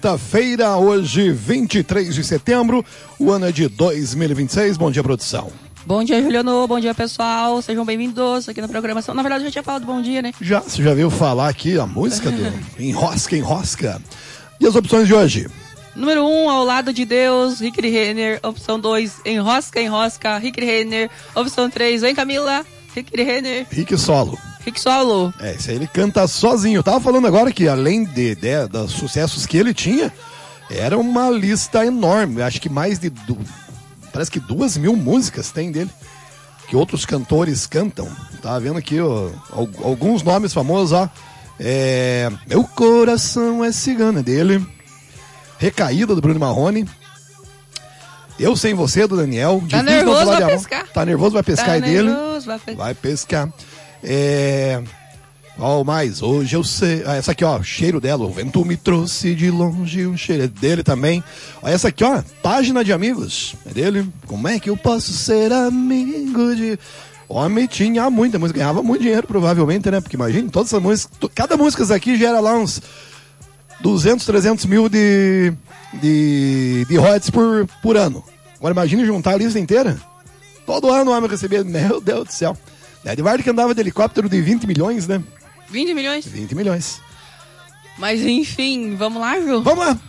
Quinta-feira, hoje 23 de setembro, o ano é de 2026. Bom dia, produção. Bom dia, Juliano. Bom dia, pessoal. Sejam bem-vindos aqui na programação. Na verdade, eu já tinha falado bom dia, né? Você já veio falar aqui a música do Enrosca, Enrosca. E as opções de hoje? Número 1, Ao Lado de Deus, Rick Renner. Opção 2, Enrosca, Enrosca, Rick Renner. Opção 3, Vem Camila, Rick Renner. Rick Solo. Rick Solo. Esse aí ele canta sozinho. Eu tava falando agora que além dos sucessos que ele tinha, era uma lista enorme. Acho que mais de... Parece que 2.000 músicas tem dele, que outros cantores cantam. Tava vendo aqui alguns nomes famosos, ó. Meu Coração é Cigana, dele. Recaída, do Bruno Marrone. Eu Sem Você, do Daniel. Tá nervoso, vai pescar. Tá nervoso, vai pescar, tá dele. Vai pescar. Qual mais? Hoje eu sei. Essa aqui, ó, Cheiro dela. O vento me trouxe de longe, um cheiro. É dele também. Essa aqui, ó, Página de Amigos. É dele. Como é que eu posso ser amigo de... O homem tinha muita música, ganhava muito dinheiro, provavelmente, né? Porque imagina, todas essas músicas, cada música aqui gera lá uns 200, 300 mil de royalties por ano. Agora imagine juntar a lista inteira. Todo ano o homem recebia, meu Deus do céu. Edvard que andava de helicóptero de 20 milhões, né? 20 milhões? 20 milhões. Mas enfim, vamos lá, Ju? Vamos lá.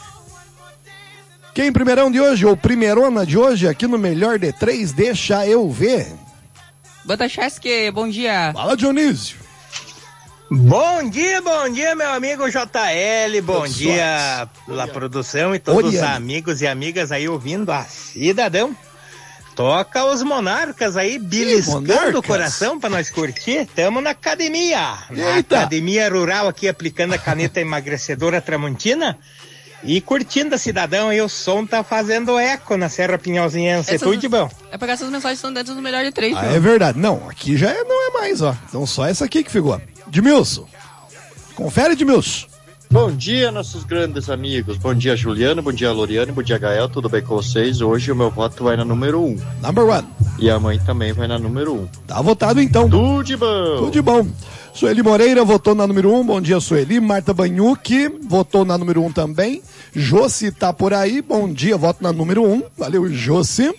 Quem primeirão de hoje, ou primeirona de hoje, aqui no Melhor de 3, deixa eu ver. Batacheski, bom dia. Fala, Dionísio. Bom dia, meu amigo JL, bom dia pela produção e todos os amigos e amigas aí ouvindo a Cidadão. Toca os Monarcas aí, beliscando o coração pra nós curtir. Tamo na academia. Na academia rural aqui, aplicando a caneta emagrecedora Tramontina. E curtindo a Cidadão aí, o som tá fazendo eco na Serra Pinhalzinhense. Tudo de bom. É pegar essas mensagens que são dentro do Melhor de 3. É verdade. Não, aqui já não é mais, ó. Então só essa aqui que ficou. Edmilson. Confere, Edmilson. Bom dia, nossos grandes amigos. Bom dia, Juliano. Bom dia, Loriane. Bom dia, Gael. Tudo bem com vocês? Hoje o meu voto vai na número 1. Number 1. E a mãe também vai na número 1. Tá votado, então. Tudo de bom. Tudo de bom. Sueli Moreira votou na número 1. Bom dia, Sueli. Marta Banhuque votou na número 1 também. Josi tá por aí. Bom dia, voto na número 1. Valeu, Josi.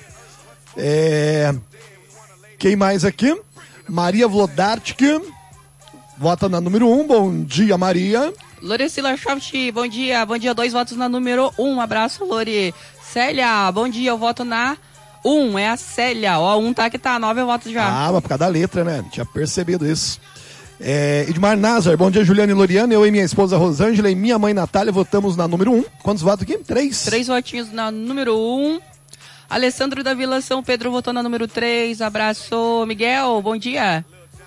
Quem mais aqui? Maria Vlodarczyk vota na número 1. Bom dia, Maria. Loricila Schoft, bom dia. Bom dia, 2 votos na número 1. Abraço, Lori. Célia, bom dia. Eu voto na 1. É a Célia. Ó, 1 tá que tá, 9 eu voto já. Mas por causa da letra, né? Não tinha percebido isso. Edmar Nazar, bom dia, Juliana e Loriana. Eu e minha esposa Rosângela e minha mãe Natália votamos na número 1. Quantos votos aqui? 3. 3 votinhos na número 1. Alessandro da Vila São Pedro votou na número 3. Abraço. Miguel, bom dia.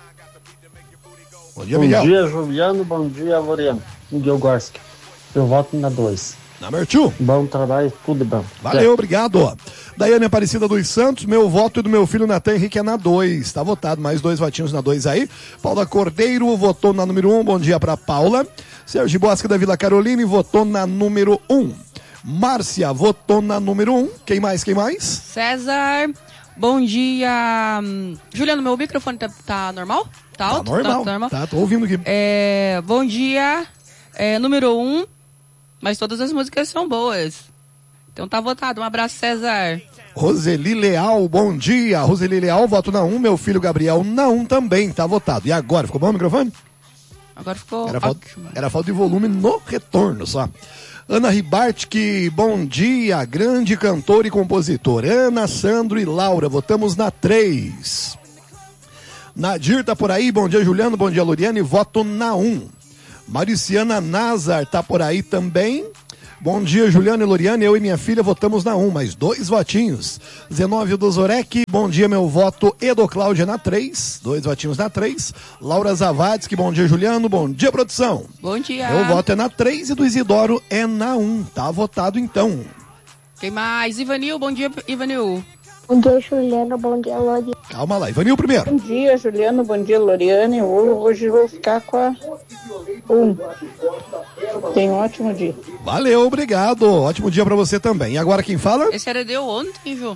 Bom dia, Miguel. Bom dia, Juliano. Bom dia, Loriano. Miguel Gorski. Eu voto na 2. Number 2. Bom trabalho, tudo bom. Valeu, obrigado. Daiane Aparecida dos Santos, meu voto e do meu filho Natan Henrique é na 2. Tá votado, mais 2 votinhos na 2 aí. Paula Cordeiro votou na número 1. Bom dia pra Paula. Sérgio Bosque da Vila Carolina votou na número 1. Márcia votou na número 1. Quem mais? César, bom dia. Juliano, meu microfone tá normal? Tá alto? Tá normal. Tá, tô ouvindo aqui. Bom dia, número 1. Mas todas as músicas são boas. Então tá votado. Um abraço, César. Roseli Leal, bom dia. Roseli Leal, voto na 1. Meu filho Gabriel na 1 também, tá votado. E agora, ficou bom o microfone? Agora ficou Era falta de volume no retorno só. Ana Ribartke, bom dia. Grande cantor e compositor. Ana, Sandro e Laura, votamos na 3. Nadir tá por aí, bom dia, Juliano. Bom dia, Loriane. Voto na 1. Mariciana Nazar tá por aí também. Bom dia, Juliano e Loriane. Eu e minha filha votamos na 1, mais 2 votinhos. Zenóvio do Zorek, bom dia, meu voto. Edo Cláudia na 3, 2 votinhos na 3. Laura Zavadski, bom dia, Juliano. Bom dia, produção. Bom dia. Meu voto é na 3 e do Isidoro é na 1. Tá votado então. Quem mais? Ivanil, bom dia, Ivanil. Bom dia, Juliano. Bom dia, Loriane. Calma lá, Ivanil primeiro. Bom dia, Juliano. Bom dia, Loriane. Hoje eu vou ficar com a 1. Tenha um ótimo dia. Valeu, obrigado. Ótimo dia pra você também. E agora quem fala? Esse era deu ontem, Ju?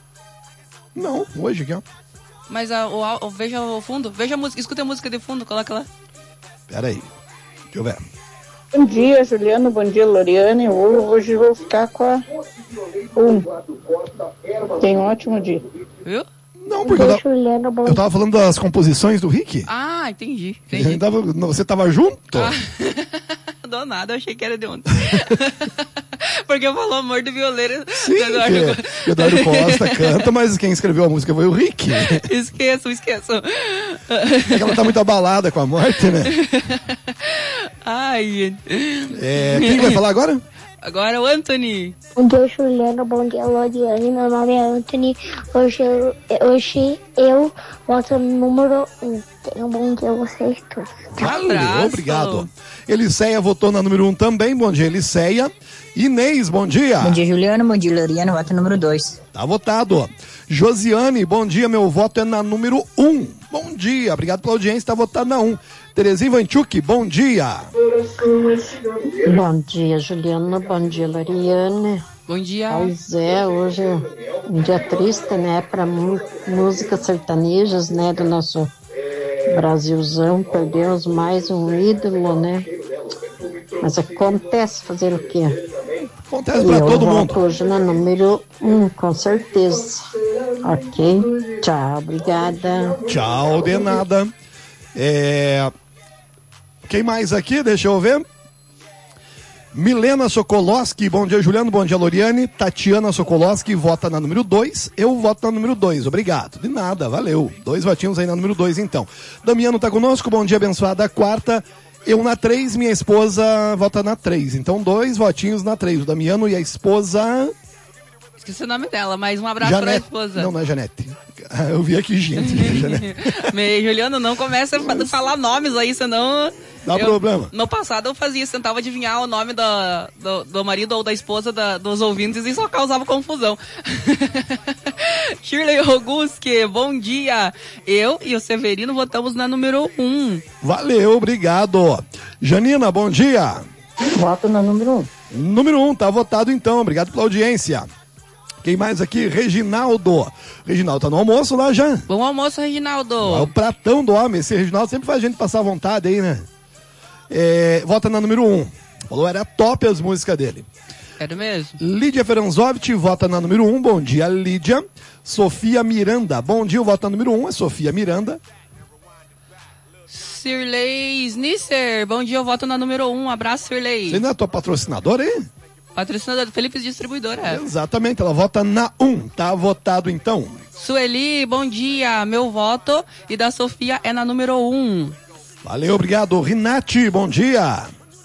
Não, hoje aqui, ó. Mas veja o fundo. Veja a música, escuta a música de fundo, coloca lá. Pera aí. Deixa eu ver. Bom dia, Juliano. Bom dia, Loriane. Hoje eu vou ficar com a 1. Tenha um ótimo dia. Viu? Não, porque eu tava falando das composições do Rick. Ah, entendi. Você tava junto? Ah, do nada, eu achei que era de ontem. Porque falou Amor do Violeiro. Sim, Eduardo Costa canta, mas quem escreveu a música foi o Rick. Esqueçam. É que ela tá muito abalada com a morte, né? Ai, gente. Quem vai falar agora? Agora é o Anthony. Bom dia, Juliano. Bom dia, Loriane. Meu nome é Anthony. Hoje eu voto no número 1. Tenham um bom dia a vocês todos. Valeu, obrigado. Eliceia votou na número 1 também. Bom dia, Eliceia. Inês, bom dia. Bom dia, Juliano. Bom dia, Loriane. Voto número 2. Tá votado. Josiane, bom dia. Meu voto é na número 1. Bom dia. Obrigado pela audiência. Tá votado na 1. Terezinha Vanchuk, bom dia. Bom dia, Juliana. Bom dia, Loriane. Bom dia. Pois é, hoje é um dia triste, né, para músicas sertanejas, né, do nosso Brasilzão. Perdemos mais um ídolo, né? Mas acontece, fazer o quê? Acontece para todo mundo. Hoje na número 1, com certeza. Ok? Tchau, obrigada. Tchau, de nada. Quem mais aqui? Deixa eu ver. Milena Sokolowski, bom dia, Juliano, bom dia, Loriane. Tatiana Sokolowski vota na número 2. Eu voto na número 2, obrigado. De nada, valeu. 2 votinhos aí na número 2, então. Damiano tá conosco, bom dia, abençoada, a 4ª. Eu na 3, minha esposa vota na 3. Então, 2 votinhos na 3. O Damiano e a esposa... Esqueci o nome dela, mas um abraço para a esposa. Não é Janete. Eu vi aqui, gente. Janete. Juliano, não começa a falar nomes aí, senão... Dá problema. No passado eu fazia isso, tentava adivinhar o nome do marido ou da esposa dos ouvintes e só causava confusão. Shirley Roguski, bom dia. Eu e o Severino votamos na número 1. Valeu, obrigado. Janina, bom dia. Voto na número 1. Número 1, tá votado então, obrigado pela audiência. Quem mais aqui? Reginaldo. Reginaldo tá no almoço lá já. Bom almoço, Reginaldo. É o pratão do homem. Esse Reginaldo sempre faz a gente passar vontade aí, né? Vota na número 1. Falou, era top as músicas dele. Era mesmo. Lídia Feranzovich vota na número 1. Bom dia, Lídia. Sofia Miranda. Bom dia, vota na número 1. É Sofia Miranda. Sirley Snisser. Bom dia, eu voto na número 1. Abraço, Sirley. Você não é tua patrocinadora aí? Patrocinador do Felipe Distribuidora. Exatamente, ela vota na 1. Tá votado então. Sueli, bom dia. Meu voto e da Sofia é na número 1. Valeu, obrigado. Rinati, bom dia.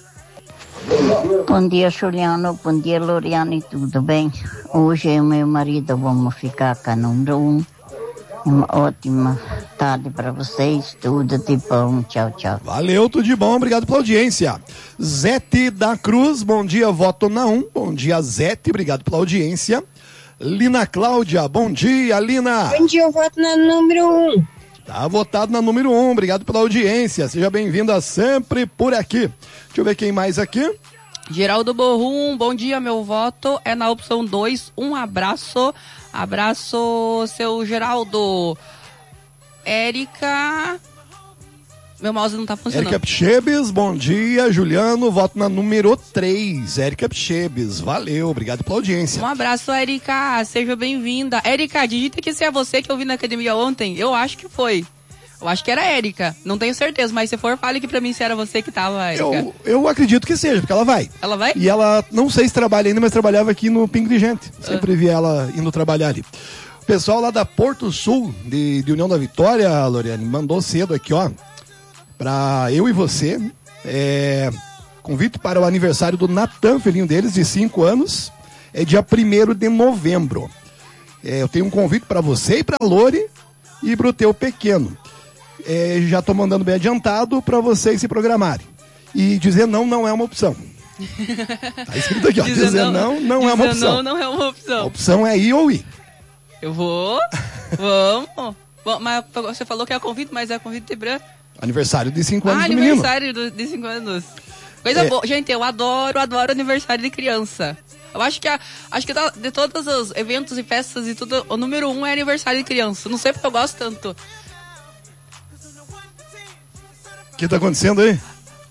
Bom dia, Juliano. Bom dia, Loriane. Tudo bem? Hoje eu e meu marido vamos ficar com a número 1. Uma ótima tarde para vocês. Tudo de bom. Tchau, tchau. Valeu, tudo de bom. Obrigado pela audiência. Zete da Cruz, bom dia, voto na 1. Bom dia, Zete. Obrigado pela audiência. Lina Cláudia, bom dia, Lina. Bom dia, eu voto na número 1. Tá votado na número 1, obrigado pela audiência, seja bem-vinda sempre por aqui. Deixa eu ver quem mais aqui. Geraldo Borrum, bom dia, meu voto é na opção 2, um abraço, seu Geraldo. Érica, meu mouse não tá funcionando. Érica Pchebes, bom dia, Juliano, voto na número 3, Érica Pchebes, valeu, obrigado pela audiência. Um abraço, Érica, seja bem-vinda. Érica, digita que se é você que eu vi na academia ontem, eu acho que foi. Eu acho que era a Érica, não tenho certeza, mas se for, fale aqui pra mim se era você que tava, Érica. Eu acredito que seja, porque ela vai. Ela vai? E ela, não sei se trabalha ainda, mas trabalhava aqui no Pingo de Gente, sempre vi ela indo trabalhar ali. O pessoal lá da Porto Sul, de União da Vitória, Loriane, mandou cedo aqui, ó, para eu e você, convite para o aniversário do Natan, filhinho deles, de 5 anos, é dia 1º de novembro. Eu tenho um convite para você e para a Lori e para o teu pequeno. Já estou mandando bem adiantado para vocês se programarem. E dizer não é uma opção. Tá escrito aqui, ó, dizer não é uma opção. Não é uma opção. A opção é ir ou ir. Eu vou, vamos. Bom, mas você falou que é convite, mas é convite de branco. Aniversário de 5 anos do menino. Aniversário de 5 anos. Coisa boa. Gente, eu adoro aniversário de criança. Eu acho que de todos os eventos e festas e tudo, o número 1 é aniversário de criança. Não sei porque eu gosto tanto. O que tá acontecendo aí?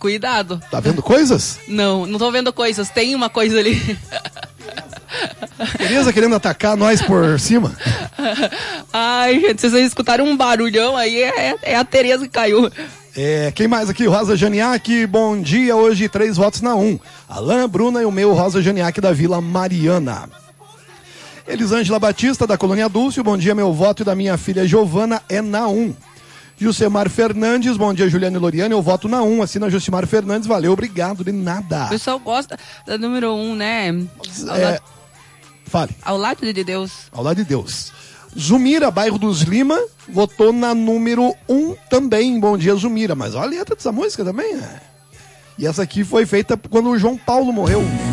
Cuidado. Tá vendo coisas? Não tô vendo coisas. Tem uma coisa ali. Tereza querendo atacar nós por cima. Ai, gente, se vocês escutarem um barulhão aí, é a Tereza que caiu. Quem mais aqui? Rosa Janiac, bom dia. Hoje 3 votos na 1. Alain, Bruna e o meu Rosa Janiac da Vila Mariana. Elisângela Batista, da Colônia Dulce, bom dia. Meu voto e da minha filha Giovana é na 1. Jusemar Fernandes, bom dia, Juliana e Loriane, eu voto na 1. Assina Jusemar Fernandes, valeu, obrigado, de nada. O pessoal gosta da número 1, né? Fale. Ao lado de Deus. Ao lado de Deus. Zumira, bairro dos Lima, votou na número 1 também. Bom dia, Zumira. Mas olha a letra dessa música também, né? E essa aqui foi feita quando o João Paulo morreu.